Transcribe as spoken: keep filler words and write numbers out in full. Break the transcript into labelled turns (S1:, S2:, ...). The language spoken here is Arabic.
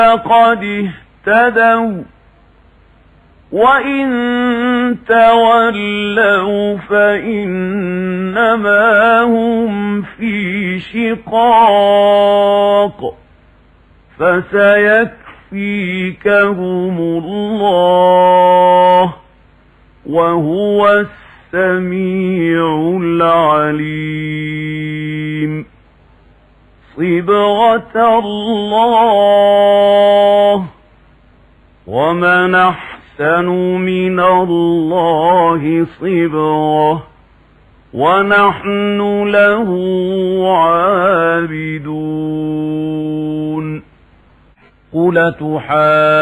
S1: قد اهتدوا وإن تولوا فإنما هم في شقاق فسيكفيكهم الله وهو السميع العليم. صبغة الله ومن أحسن من الله صبغة ونحن له عابدون. قل تحاجون